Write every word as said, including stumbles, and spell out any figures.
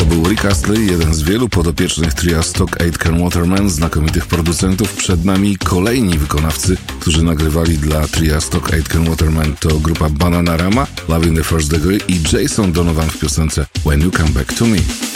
był Rick Astley, jeden z wielu podopiecznych tria Stock Aitken Waterman, znakomitych producentów. Przed nami kolejni wykonawcy, którzy nagrywali dla tria Stock Aitken Waterman. To grupa Bananarama, Love in the First Degree i Jason Donovan w piosence When You Come Back to Me.